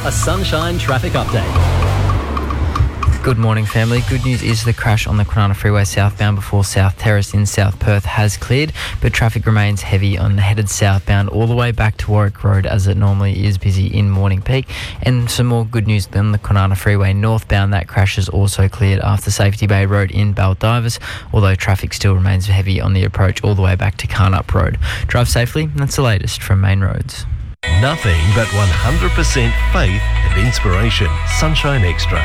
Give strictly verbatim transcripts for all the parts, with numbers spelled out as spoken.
a Sunshine traffic update. Good morning, family. Good news is the crash on the Kwinana Freeway southbound before South Terrace in South Perth has cleared, but traffic remains heavy on the headed southbound all the way back to Warwick Road, as it normally is busy in morning peak. And some more good news than the Kwinana Freeway northbound. That crash is also cleared after Safety Bay Road in Baldivis, although traffic still remains heavy on the approach all the way back to Carnup Road. Drive safely. That's the latest from Main Roads. Nothing but one hundred percent faith and inspiration. Sunshine Extra.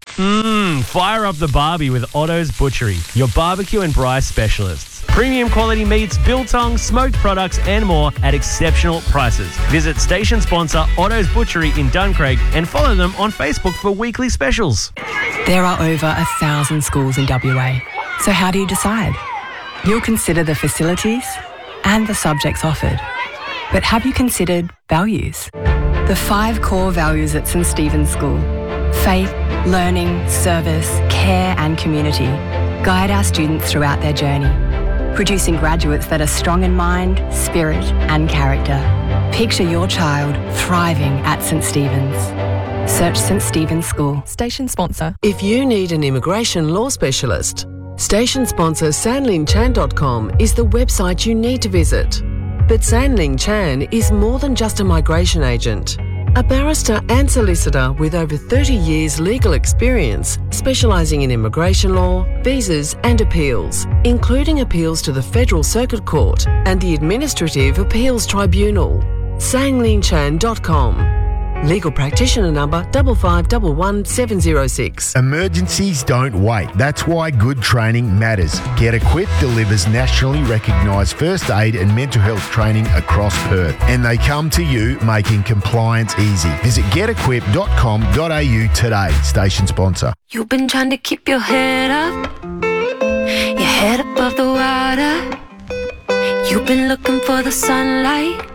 Mmm, fire up the barbie with Otto's Butchery, your barbecue and braai specialists. Premium quality meats, biltong, smoked products and more at exceptional prices. Visit station sponsor Otto's Butchery in Duncraig and follow them on Facebook for weekly specials. There are over a thousand schools in W A, so how do you decide? You'll consider the facilities and the subjects offered. But have you considered values? The five core values at St Stephen's School: faith, learning, service, care and community guide our students throughout their journey, producing graduates that are strong in mind, spirit and character. Picture your child thriving at St Stephen's. Search St Stephen's School. Station sponsor. If you need an immigration law specialist, station sponsor san lin chan dot com is the website you need to visit. But San Ling Chan is more than just a migration agent. A barrister and solicitor with over thirty years legal experience, specialising in immigration law, visas and appeals, including appeals to the Federal Circuit Court and the Administrative Appeals Tribunal. san lin chan dot com. Legal practitioner number five five one one seven zero six. Emergencies don't wait. That's why good training matters. Get Equipped delivers nationally recognised first aid and mental health training across Perth. And they come to you, making compliance easy. Visit get equipped dot com dot a u today. Station sponsor. You've been trying to keep your head up, your head above the water. You've been looking for the sunlight,